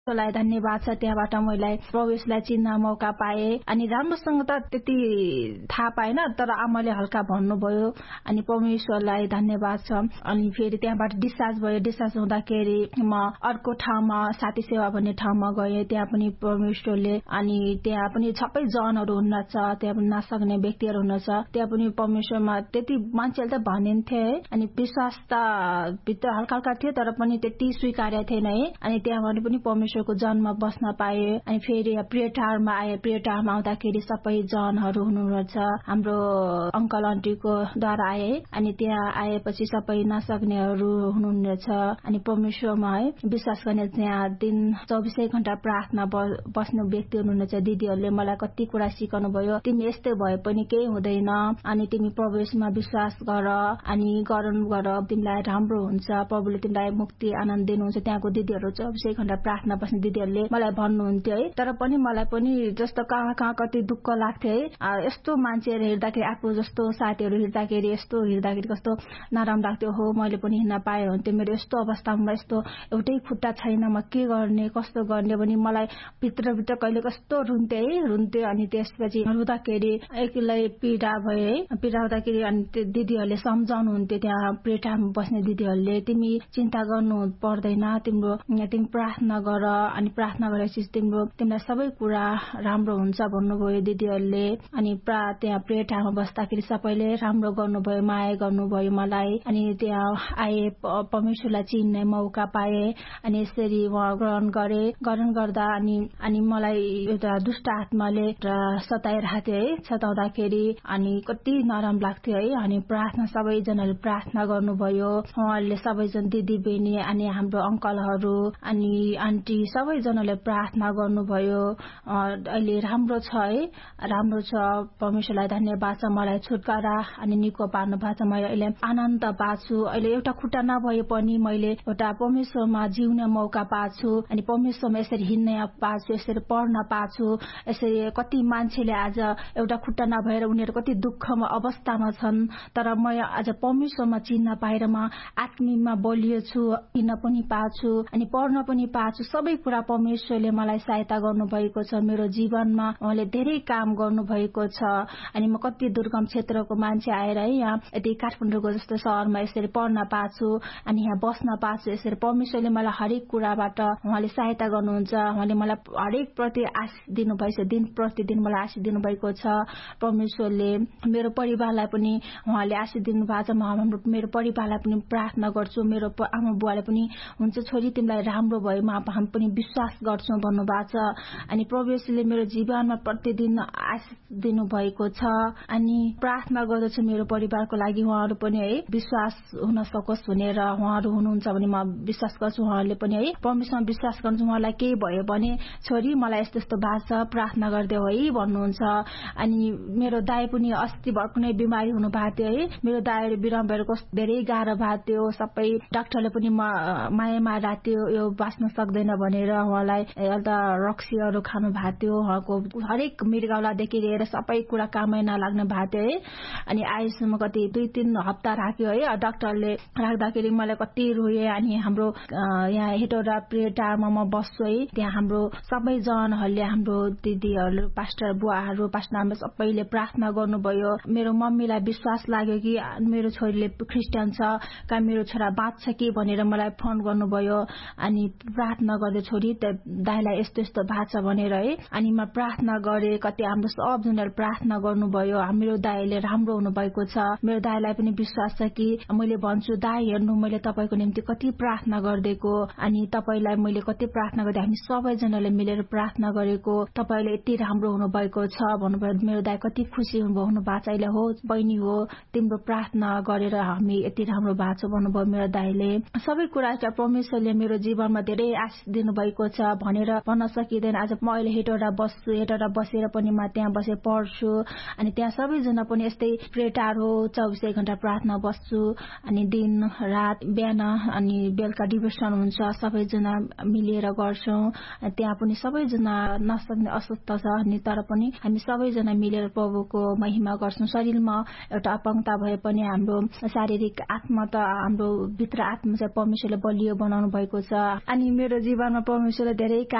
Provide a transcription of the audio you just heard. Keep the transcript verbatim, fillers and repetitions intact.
लाई धन्यवाद छ, त्यहाँबाट मैले प्रवेशलाई चिन्न मौका पाए। अनि राम्रोसँग त त्यति थाहा पाएन, तर आमाले हल्का भन्नुभयो। अनि परमेश्वरलाई धन्यवाद छ। अनि फेरि त्यहाँबाट डिस्चार्ज भयो। डिस्चार्ज हुँदाखेरि म अर्को ठाउँमा साथी सेवा भन्ने ठाउँमा गएँ। त्यहाँ पनि परमेश्वरले अनि त्यहाँ पनि सबै जनहरू हुनुहुन्छ, त्यहाँ पनि नसक्ने व्यक्तिहरू हुनुहुन्छ। त्यहाँ पनि परमेश्वरमा त्यति मान्छेले त भनिन्थे। अनि विश्वास त भित्र हल्का हल्का थियो, तर पनि त्यति स्वीकार्य थिएन है। अनि त्यहाँबाट पनि परमेश्वरको जन्म बस्न पाए। अनि फेरि प्रियटारमा आए। प्रियटारमा आउँदाखेरि सबै जनहरू हुनुहुन्छ, हाम्रो अङ्कल आन्टीको द्वारा आए। अनि त्यहाँ आएपछि सबै नसक्नेहरू हुनुहुनेछ। अनि परमेश्वरमा है विश्वास गर्ने त्यहाँ दिन चौबिसै घण्टा प्रार्थना बस्ने व्यक्ति हुनुहुनेछ। दिदीहरूले मलाई कति कुरा सिकाउनु भयो, तिमी यस्तै भए पनि केही हुँदैन, अनि तिमी प्रभुमा विश्वास गर, अनि गरौँ गर, तिमीलाई राम्रो हुन्छ, प्रभुले तिमीलाई मुक्ति आनन्द दिनुहुन्छ। त्यहाँको दिदीहरू चौबिसै घण्टा प्रार्थना बस्ने दिदीहरूले मलाई भन्नुहुन्थ्यो है। तर पनि मलाई पनि जस्तो कहाँ कहाँ कति दुःख लाग्थ्यो है। यस्तो मान्छेहरू हिँड्दाखेरि, आफू जस्तो साथीहरू हिँड्दाखेरि, यस्तो हिँड्दाखेरि कस्तो नराम्रो लाग्थ्यो। हो मैले पनि हिँड्न पाए हुन्थ्यो, मेरो यस्तो अवस्थामा यस्तो एउटै खुट्टा छैन, म के गर्ने कस्तो गर्ने भने मलाई भित्रभित्र कहिले कस्तो रुन्थ्यो है, रुन्थ्यो। अनि त्यसपछि रुँदाखेरि एक्लै पीडा भए है। पीडा हुँदाखेरि अनि दिदीहरूले सम्झाउनुहुन्थ्यो, त्यहाँ प्रेटामा बस्ने दिदीहरूले, तिमी चिन्ता गर्नु पर्दैन, तिम्रो तिमी प्रार्थना गर, अनि प्रार्थना गरेपछि तिम्रो तिमीलाई सबै कुरा राम्रो हुन्छ भन्नुभयो दिदीहरूले। अनि प्रा त्यहाँ प्रेटामा बस्दाखेरि सबैले राम्रो गर्नुभयो, माया गर्नुभयो मलाई। अनि त्यहाँ आए, परमेश्वरलाई चिन्ने मौका पाए। अनि यसरी म ग्रहण गरे। ग्रहण गर्दा अनि अनि मलाई एउटा दुष्ट आत्माले सताइरहेको थियो है। सताउँदाखेरि अनि कति नराम्रो लाग्थ्यो है। अनि प्रार्थना सबैजनाले प्रार्थना गर्नुभयो। उहाँहरूले सबैजना दिदी बहिनी अनि हाम्रो अङ्कलहरू अनि आन्टी सबैजनाले प्रार्थना गर्नुभयो। अहिले राम्रो छ है, राम्रो छ। परमेश्वरलाई धन्यवाद छ, मलाई छुटकारा अनि निको पार्नु भएको छ। मैले अहिले आनन्द पाछु। अहिले एउटा खुट्टा नभए पनि मैले एउटा परमेश्वरमा जिउने मौका पाछु। अनि परमेश्वरमा यसरी हिँड्न पाछु, यसरी पढ्न पाछु। यसरी कति मान्छेले आज एउटा खुट्टा नभएर उनीहरू कति दुःखमा अवस्थामा छन्, तर म आज परमेश्वरमा चिन्न पाएर म आत्मिकमा बलियो छु, हिँड्न पनि पाछु, अनि पढ्न पनि पाछु। सबै कुरा परमेश्वरले मलाई सहायता गर्नुभएको छ। मेरो जीवनमा उहाँले धेरै काम गर्नुभएको छ। अनि म कति दुर्गम क्षेत्रको मान्छे आएर है यहाँ यदि काठमाडौँको जस्तो शहरमा यसरी पढ्न पाछु, अनि यहाँ बस्न पाछु। यसरी परमेश्वरले मलाई हरेक कुराबाट उहाँले सहायता गर्नुहुन्छ। उहाँले मलाई हरेक प्रति आशिष दिनुभएको छ, दिन प्रतिदिन मलाई आशिष दिनुभएको छ। परमेश्वरले मेरो परिवारलाई पनि उहाँले आशिष दिनुभएको छ। म हाम्रो मेरो परिवारलाई पनि प्रार्थना गर्छु। मेरो आमा बुवाले पनि हुन्छ छोरी तिमीलाई राम्रो भयो, म हामी पनि विश्वास गर्छौँ भन्नुभएको छ। अनि परमेश्वरले मेरो जीवनमा प्रतिदिन आशिष दिनुभएको छ। अनि प्रार्थना गर्दछु मेरो परिवारको लागि, उहाँहरू पनि है विश्वास हुन सकोस् भनेर। उहाँहरू हुनुहुन्छ भने म विश्वास गर्छु, उहाँहरूले पनि है परमेश्वरमा विश्वास गर्छु। उहाँलाई केही भयो भने छोरी मलाई यस्तो यस्तो भएको छ, प्रार्थना गरिदेऊ है भन्नुहुन्छ। अनि मेरो दाइ पनि अस्ति भर्खर नै बिमारी हुनु भएको थियो है। मेरो दाइहरू बिराम भएर कस्तो धेरै गाह्रो भएको थियो। सबै डाक्टरले पनि माया मारिरहेको थियो, यो बाँच्न सक्दैन भनेर उहाँलाई एउटा रक्सीहरू खानु भएको थियो। उहाँको हरेक मृगौलादेखि लिएर सबै कुरा कामै नलाग्नु भएको थियो है। अनि आइसियूमा कति दुई तिन हप्ता राख्यो है। डाक्टरले राख्दाखेरि मलाई कति रोएँ। अनि हाम्रो यहाँ हेटौडा प्रेटारमा म बस्छु है, त्यहाँ हाम्रो सबै जनहरूले, हाम्रो दिदीहरू, पास्टर बुवाहरू, पास्टर आमा सबैले प्रार्थना गर्नुभयो। मेरो मम्मीलाई विश्वास लाग्यो कि मेरो छोरीले क्रिस्चियन छ, कहाँ मेरो छोरा बाँच्छ कि भनेर मलाई फोन गर्नुभयो। अनि प्रार्थना गर्दै छोरी त दाइलाई यस्तो यस्तो भएको छ भनेर है। अनि म प्रार्थना गरेँ, कति हाम्रो सबजनाले प्रार्थना गर्नुभयो। मेरो दाइले राम्रो हुनुभएको छ। मेरो दाइलाई पनि विश्वास छ कि मैले भन्छु दाइ हेर्नु मैले तपाईँको निम्ति कति प्रार्थना गरिदिएको, अनि तपाईँलाई मैले कति प्रार्थना गर्दै हामी सबैजनाले मिलेर प्रार्थना गरेको, तपाईँले यति राम्रो हुनुभएको छ भन्नुभयो। मेरो दाइ कति खुसी हुनु भएको छ अहिले। हो बहिनी हो, तिम्रो प्रार्थना गरेर हामी यति राम्रो भएको छ भन्नुभयो मेरो दाइले। सबै कुरा चाहिँ परमेश्वरले मेरो जीवनमा धेरै आशिष दिनुभएको छ भनेर भन्न सकिँदैन। आज म अहिले हेटौडा बस्छु, हेटौडा बसेर पनि म त्यहाँ बसेर पढ्छु। अनि त्यहाँ सबैजना पनि यस्तै प्रेटार हो, चौबिसै घण्टा प्रार्थना बस्छु। अनि दिन रात बिहान अनि बेलुका डिभोसन हुन्छ, सबैजना मिलेर गर्छौँ। त्यहाँ पनि सबैजना नसक्ने अस्वस्थ छ, अनि तर पनि हामी सबैजना मिलेर प्रभुको महिमा गर्छौँ। शरीरमा एउटा अपङ्गता भए पनि हाम्रो शारीरिक आत्मा त हाम्रो भित्र आत्मा चाहिँ परमेश्वरले बलियो बनाउनु भएको छ। अनि मेरो जीवनमा परमेश्वरले धेरै